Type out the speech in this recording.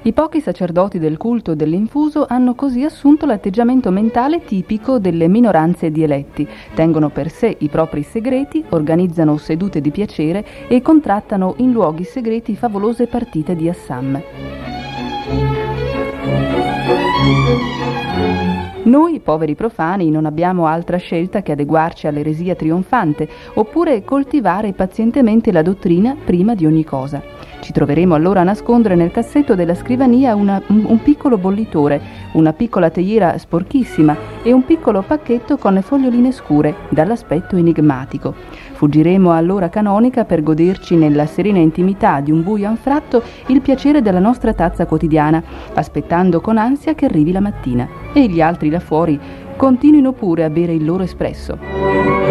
I pochi sacerdoti del culto dell'infuso hanno così assunto l'atteggiamento mentale tipico delle minoranze di eletti, tengono per sé i propri segreti, organizzano sedute di piacere e contrattano in luoghi segreti favolose partite di Assam. Noi, poveri profani, non abbiamo altra scelta che adeguarci all'eresia trionfante, oppure coltivare pazientemente la dottrina prima di ogni cosa. Ci troveremo allora a nascondere nel cassetto della scrivania un piccolo bollitore, una piccola teiera sporchissima e un piccolo pacchetto con foglioline scure, dall'aspetto enigmatico. Fuggiremo all'ora canonica per goderci nella serena intimità di un buio anfratto il piacere della nostra tazza quotidiana, aspettando con ansia che arrivi la mattina. E gli altri là fuori continuino pure a bere il loro espresso.